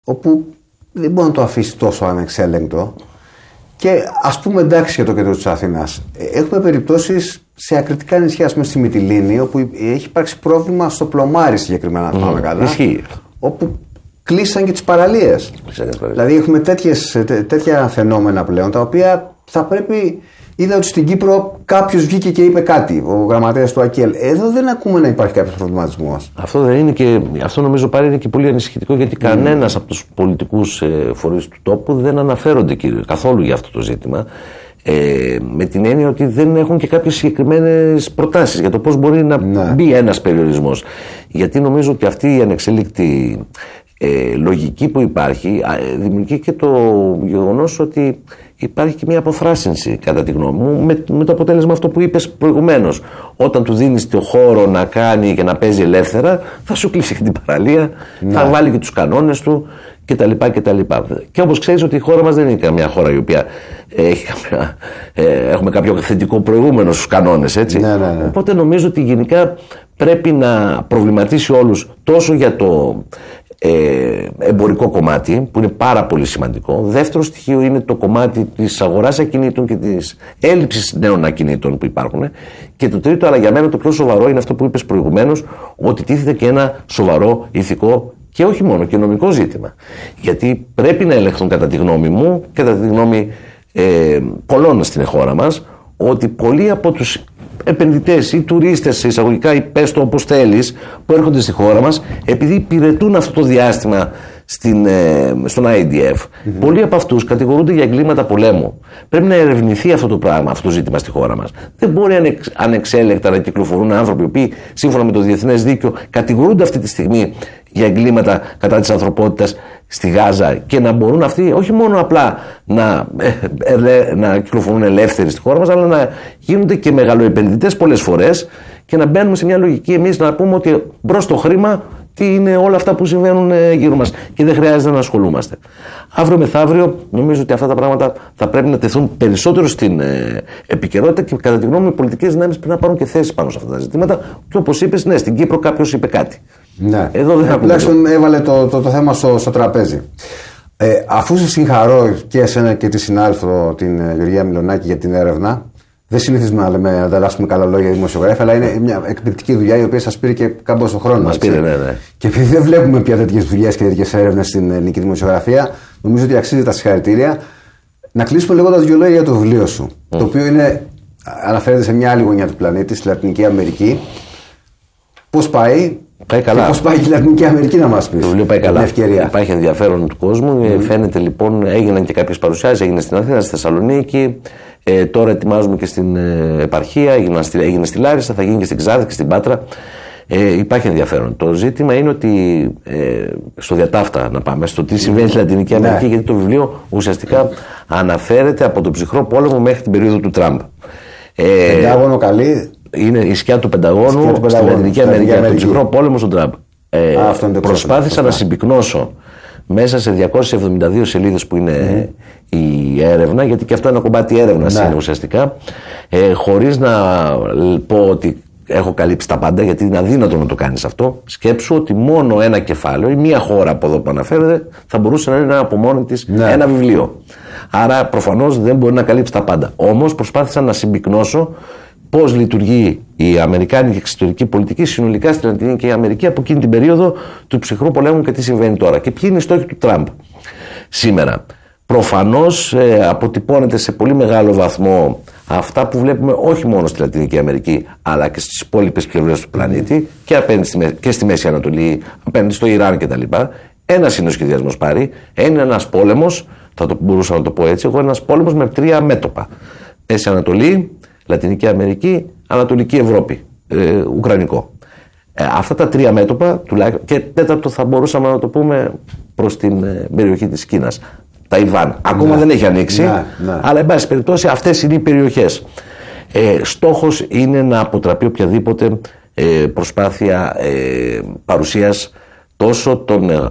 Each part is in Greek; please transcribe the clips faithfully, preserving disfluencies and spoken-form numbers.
όπου δεν μπορεί να το αφήσει τόσο ανεξέλεγκτο. Και ας πούμε, εντάξει, για το κέντρο της Αθήνας, έχουμε περιπτώσεις σε ακριτικά νησιά, ας πούμε στη Μυτιλήνη, όπου έχει υπάρξει πρόβλημα στο πλωμάρι συγκεκριμένα, mm, πάμε καλά. Ισχύει. Όπου κλείσαν και τις παραλίες. Δηλαδή έχουμε τέτοιες, τέ, τέτοια φαινόμενα πλέον, τα οποία θα πρέπει. Είδα ότι στην Κύπρο κάποιος βγήκε και είπε κάτι, ο γραμματέας του ΑΚΕΛ. Εδώ δεν ακούμε να υπάρχει κάποιος προβληματισμός. Αυτό δεν είναι και. Αυτό νομίζω πάλι είναι και πολύ ανησυχητικό, γιατί mm. κανένας από τους πολιτικούς ε, φορείς του τόπου δεν αναφέρονται κύριε, καθόλου για αυτό το ζήτημα. Ε, με την έννοια ότι δεν έχουν και κάποιες συγκεκριμένες προτάσεις για το πώς μπορεί να ναι. μπει ένας περιορισμός. Γιατί νομίζω ότι αυτή η ανεξέλεκτη ε, λογική που υπάρχει ε, δημιουργεί και το γεγονός ότι υπάρχει και μια αποθράσινση, κατά τη γνώμη μου, με, με το αποτέλεσμα αυτό που είπες προηγουμένως. Όταν του δίνεις το χώρο να κάνει και να παίζει ελεύθερα, θα σου κλείσει και την παραλία, ναι. θα βάλει και τους κανόνες του κτλ. κτλ. Και όπως ξέρεις ότι η χώρα μας δεν είναι καμιά χώρα η οποία έχει καμιά, ε, έχουμε κάποιο θετικό προηγούμενο στους κανόνες, έτσι. Ναι, ναι, ναι. Οπότε νομίζω ότι γενικά πρέπει να προβληματίσει όλους τόσο για το Ε, εμπορικό κομμάτι, που είναι πάρα πολύ σημαντικό. Δεύτερο στοιχείο είναι το κομμάτι της αγοράς ακινήτων και της έλλειψης νέων ακινήτων που υπάρχουν. Και το τρίτο, αλλά για μένα το πιο σοβαρό, είναι αυτό που είπες προηγουμένως, ότι τίθεται και ένα σοβαρό ηθικό και όχι μόνο και νομικό ζήτημα. Γιατί πρέπει να ελεγχθούν, κατά τη γνώμη μου και κατά τη γνώμη ε, πολλών στην χώρα μας, ότι πολλοί από τους επενδυτές ή τουρίστες, εισαγωγικά, ή πες το όπως θέλεις, που έρχονται στη χώρα μας, επειδή υπηρετούν αυτό το διάστημα στην, ε, στον άι ντι εφ, mm-hmm. πολλοί από αυτούς κατηγορούνται για εγκλήματα πολέμου. Πρέπει να ερευνηθεί αυτό το πράγμα, αυτό το ζήτημα στη χώρα μας. Δεν μπορεί ανεξ, ανεξέλεκτα να κυκλοφορούν άνθρωποι οι οποίοι, σύμφωνα με το διεθνές δίκαιο, κατηγορούνται αυτή τη στιγμή για εγκλήματα κατά της ανθρωπότητας στη Γάζα, και να μπορούν αυτοί όχι μόνο απλά να, ε, ε, να κυκλοφορούν ελεύθεροι στη χώρα μας, αλλά να γίνονται και μεγαλοεπενδυτές πολλές φορές, και να μπαίνουμε σε μια λογική εμείς να πούμε ότι μπρος το χρήμα, τι είναι όλα αυτά που συμβαίνουν γύρω μας, και δεν χρειάζεται να ασχολούμαστε. Αύριο μεθαύριο νομίζω ότι αυτά τα πράγματα θα πρέπει να τεθούν περισσότερο στην ε, επικαιρότητα, και κατά τη γνώμη μου οι πολιτικές δυνάμεις πρέπει να πάρουν και θέση πάνω σε αυτά τα ζητήματα. Και όπως είπες, ναι, στην Κύπρο κάποιος είπε κάτι. Ναι. Εδώ δεν ε, τουλάχιστον έβαλε το, το, το θέμα στο, στο τραπέζι. Ε, αφού σε συγχαρώ και εσένα και τη συνάδελφο την ε, Γεωργία Μιλονάκη για την έρευνα, δεν συνηθίζουμε να λέμε, να ανταλλάσσουμε καλά λόγια για δημοσιογράφοι, αλλά είναι μια εκπληκτική δουλειά η οποία σας πήρε και κάμποσο χρόνο. Μας πήρε, ναι, ναι. Και επειδή δεν βλέπουμε πια τέτοιες δουλειές και τέτοιες έρευνες στην ελληνική δημοσιογραφία, νομίζω ότι αξίζει τα συγχαρητήρια. Να κλείσουμε λέγοντας δύο λόγια για το βιβλίο σου. Mm. Το οποίο είναι, αναφέρεται σε μια άλλη γωνιά του πλανήτη, στη Λατινική Αμερική. Πώς πάει, πάει καλά. Πώς πάει η Λατινική Αμερική, να μας πεις. Το βιβλίο πάει καλά. Ευκαιρία. Υπάρχει ενδιαφέρον του κόσμου. Mm. Φαίνεται λοιπόν, έγιναν και κάποιες παρουσιάσεις, έγινε στην Αθήνα, στη Θεσσαλονίκη. Ε, τώρα ετοιμάζουμε και στην ε, επαρχία, έγινε στη, έγινε στη Λάρισα, θα γίνει και στην Ξάδη και στην Πάτρα. Ε, υπάρχει ενδιαφέρον. Το ζήτημα είναι ότι ε, στο διατάφτα να πάμε, στο τι συμβαίνει στη Λατινική Αμερική, ναι. γιατί το βιβλίο ουσιαστικά αναφέρεται από τον ψυχρό πόλεμο μέχρι την περίοδο του Τραμπ. Ε, Πεντάγωνο καλή. Είναι η σκιά του Πενταγώνου στη Λατινική Αμερική, από τον ψυχρό πόλεμο στον Τραμπ. Ε, Α, προσπάθησα να συμπυκνώσω μέσα σε διακόσιες εβδομήντα δύο σελίδες που είναι mm. η έρευνα, γιατί και αυτό είναι ένα κομμάτι έρευνας ναι. είναι ουσιαστικά, ε, χωρίς να πω ότι έχω καλύψει τα πάντα, γιατί είναι αδύνατο να το κάνεις αυτό. Σκέψου ότι μόνο ένα κεφάλαιο ή μία χώρα από εδώ που αναφέρεται θα μπορούσε να είναι από μόνη της ναι. ένα βιβλίο. Άρα προφανώς δεν μπορεί να καλύψει τα πάντα. Όμως προσπάθησα να συμπυκνώσω πώς λειτουργεί η αμερικάνικη εξωτερική πολιτική συνολικά στη Λατινική Αμερική από εκείνη την περίοδο του ψυχρού πολέμου και τι συμβαίνει τώρα. Και ποιοι είναι οι στόχοι του Τραμπ σήμερα. Προφανώς ε, αποτυπώνεται σε πολύ μεγάλο βαθμό αυτά που βλέπουμε όχι μόνο στη Λατινική Αμερική, αλλά και στις υπόλοιπες πλευρές του πλανήτη, και, απέναντι στη, και στη Μέση Ανατολή, απέναντι στο Ιράν κτλ. Ένας είναι ο σχεδιασμός πάρει. Είναι ένας πόλεμος, θα το μπορούσα να το πω έτσι εγώ, ένας πόλεμος με τρία μέτωπα. Μέση Ανατολή, Λατινική Αμερική, Ανατολική Ευρώπη, ε, Ουκρανικό. Ε, αυτά τα τρία μέτωπα, τουλάχιστον, και τέταρτο θα μπορούσαμε να το πούμε προς την ε, περιοχή της Κίνας. Ταϊβάν. Ακόμα ναι, δεν έχει ανοίξει, ναι, ναι. αλλά εν πάση περιπτώσει αυτές είναι οι περιοχές. Ε, στόχος είναι να αποτραπεί οποιαδήποτε ε, προσπάθεια ε, παρουσίας τόσο των ε,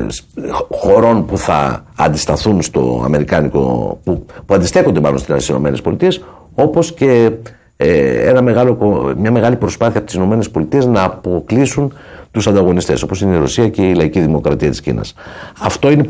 χωρών που θα αντισταθούν στο αμερικάνικο, που, που αντιστέκονται μάλλον στις ΗΠΑ, όπως και ε, ένα μεγάλο, μια μεγάλη προσπάθεια από τις ΗΠΑ να αποκλείσουν τους ανταγωνιστές, όπως είναι η Ρωσία και η Λαϊκή Δημοκρατία της Κίνας. Αυτό είναι